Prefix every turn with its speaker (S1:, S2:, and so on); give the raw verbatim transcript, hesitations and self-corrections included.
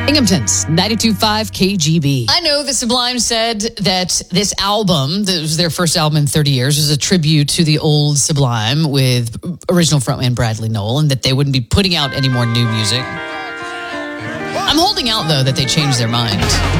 S1: Binghamton's ninety-two point five K G B. I know the Sublime said that this album, that was their first album in thirty years, was a tribute to the old Sublime with original frontman Bradley Nowell, and that they wouldn't be putting out any more new music. I'm holding out, though, that they changed their mind.